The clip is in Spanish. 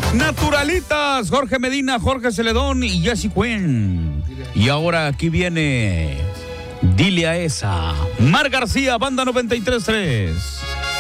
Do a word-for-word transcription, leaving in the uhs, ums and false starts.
Naturalitas, Jorge Medina, Jorge Celedón y Jesse Cuen. Y ahora aquí viene Dile a esa. Mar García, Banda noventa y tres punto tres.